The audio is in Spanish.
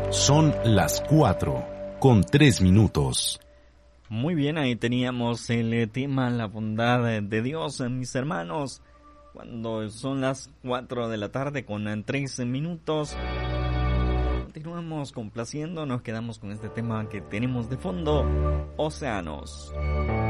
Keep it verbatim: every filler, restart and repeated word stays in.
Son las cuatro, con tres minutos. Muy bien, ahí teníamos el tema La bondad de Dios, mis hermanos. Cuando son las cuatro de la tarde con tres minutos, continuamos complaciendo, nos quedamos con este tema que tenemos de fondo, Océanos.